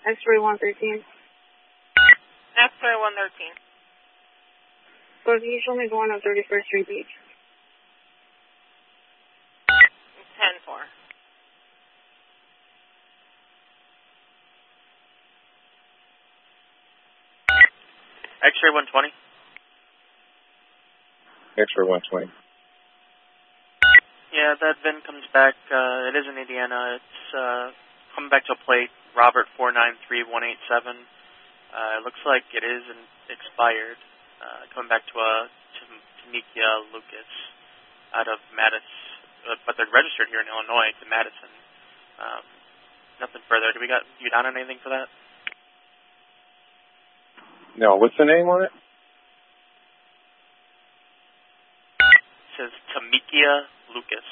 X-ray 113. X-ray 113. So can you show me the one on 31st Street Beach? 10-4. X-ray 120. X-ray 120. Yeah, that VIN comes back. It is in Indiana. It's coming back to a plate, Robert 493187. It looks like it is expired. Coming back to Tamikia Lucas out of Madison, but they're registered here in Illinois to Madison. Nothing further. Do you down on anything for that? No, what's the name on it? It says Tamikia Lucas.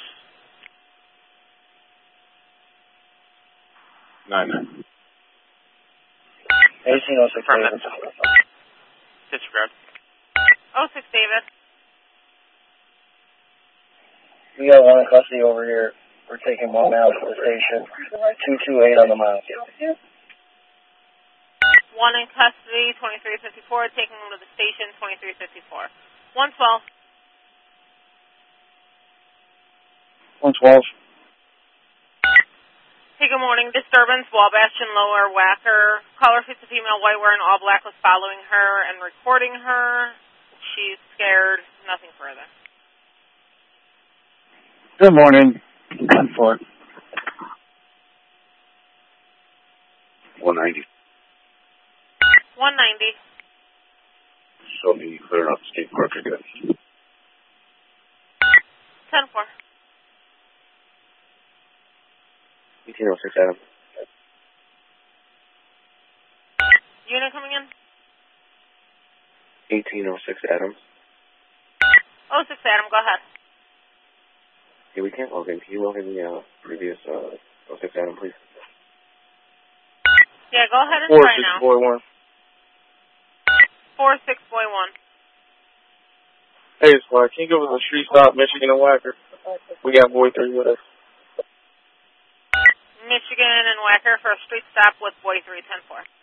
9-9. 1806 David. David. Disregard. 06 David. We got one in custody over here. We're taking one out to the station. 228 on the mile. One in custody, 2354, taking him to the station, 2354. 112. 112. Hey, good morning. Disturbance, Wabash and Lower Wacker. Caller fits a female white wearing all black was following her and recording her. She's scared. Nothing further. Good morning. 1-4. 190. 190. Show me clear up State Park again. 10-4. 1806 Adam. Unit coming in? 1806 Adams. 06 Adam, go ahead. Yeah, we can't log in. Can you log in the previous 06 Adam, please? Yeah, go ahead and try now. 4641. 4641. Hey, Squad, can you give us a street stop, Michigan and Wacker? We got Boy 3 with us. Michigan and Wacker for a street stop with Boy 3, 10-4.